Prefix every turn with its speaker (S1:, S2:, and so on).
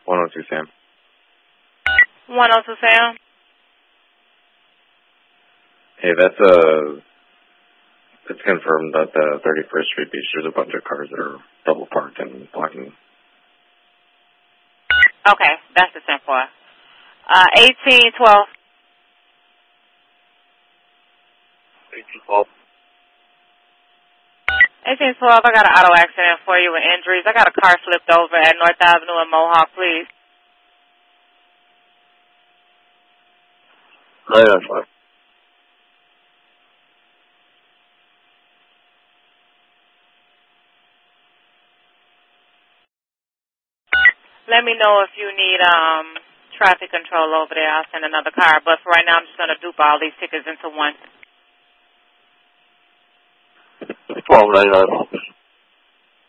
S1: 102 Sam.
S2: 102 Sam.
S1: Hey, it's confirmed that the 31st Street Beach, there's a bunch of cars that are double parked and blocking.
S2: Okay, that's the 10-4. 1812.
S1: 1812.
S2: 1812, I got an auto accident for you with injuries. I got a car flipped over at North Avenue and Mohawk, please.
S1: 995.
S2: Let me know if you need traffic control over there. I'll send another car. But for right now, I'm just going to dupe all these tickets into one.
S1: 1299.